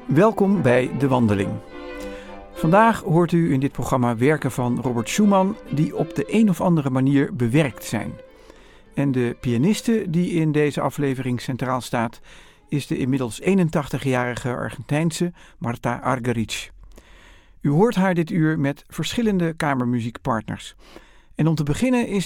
Welkom bij De Wandeling. Vandaag hoort u in dit programma werken van Robert Schumann die op de een of andere manier bewerkt zijn. En de pianiste die in deze aflevering centraal staat is de inmiddels 81-jarige Argentijnse Marta Argerich. U hoort haar dit uur met verschillende kamermuziekpartners. En om te beginnen is